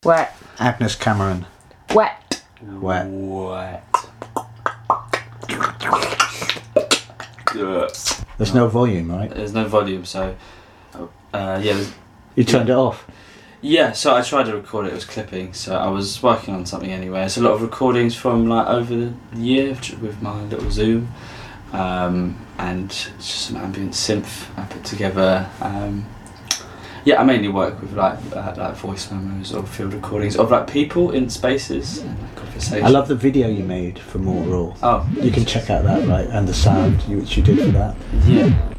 Wet. Agnes Cameron. Wet. Wet. Wet. There's no volume, right? There's no volume, so You turned it off. Yeah, so I tried to record it. It was clipping, so I was working on something anyway. It's a lot of recordings from like over the year with my little Zoom, and it's just some ambient synth I put together. I mainly work with like voice memos or field recordings of like people in spaces and like conversations. I love the video you made for More Raw. Oh, You can check out that, right? And the sound which you did for that. yeah.